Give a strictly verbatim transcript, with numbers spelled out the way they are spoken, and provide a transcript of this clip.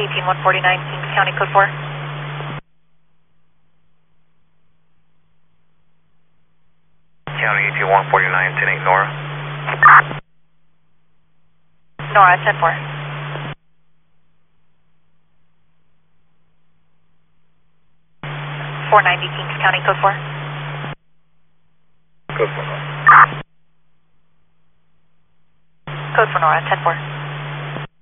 eighteen one forty-nine, Kings County, code four. County eighteen one forty-nine, ten eight Nora. Nora, ten four. four ninety, Kings County, code four. Code four. Code for Nora, ten four.